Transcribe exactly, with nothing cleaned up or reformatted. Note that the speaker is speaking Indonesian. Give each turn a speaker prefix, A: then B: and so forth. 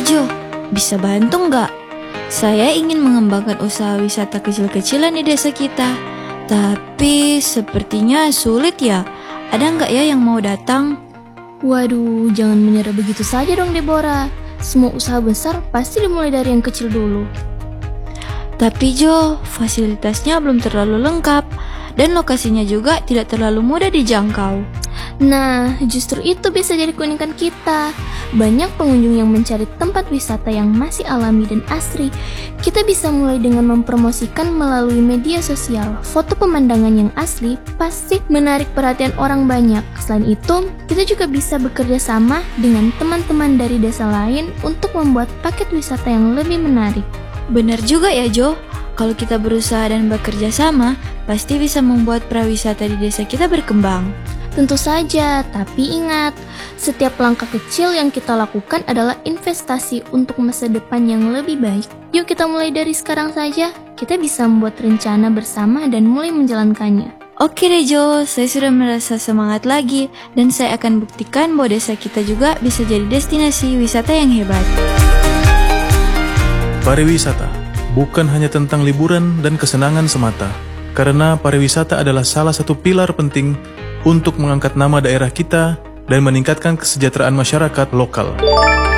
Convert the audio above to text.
A: Jo, bisa bantu nggak? Saya ingin mengembangkan usaha wisata kecil-kecilan di desa kita, tapi sepertinya sulit ya. Ada nggak ya yang mau datang?
B: Waduh, jangan menyerah begitu saja dong Deborah. Semua usaha besar pasti dimulai dari yang kecil dulu.
A: Tapi Jo, fasilitasnya belum terlalu lengkap dan lokasinya juga tidak terlalu mudah dijangkau.
B: Nah, justru itu bisa jadi keunikan kita. Banyak pengunjung yang mencari tempat wisata yang masih alami dan asri. Kita bisa mulai dengan mempromosikan melalui media sosial. Foto pemandangan yang asli pasti menarik perhatian orang banyak. Selain itu, kita juga bisa bekerja sama dengan teman-teman dari desa lain untuk membuat paket wisata yang lebih menarik.
A: Benar juga ya Jo, kalau kita berusaha dan bekerja sama, pasti bisa membuat prawisata di desa kita berkembang.
B: Tentu saja, tapi ingat, setiap langkah kecil yang kita lakukan adalah investasi untuk masa depan yang lebih baik. Yuk kita mulai dari sekarang saja, kita bisa membuat rencana bersama dan mulai menjalankannya.
A: Oke deh Jo, saya sudah merasa semangat lagi, dan saya akan buktikan bahwa desa kita juga bisa jadi destinasi wisata yang hebat.
C: Pariwisata bukan hanya tentang liburan dan kesenangan semata, karena pariwisata adalah salah satu pilar penting untuk mengangkat nama daerah kita dan meningkatkan kesejahteraan masyarakat lokal.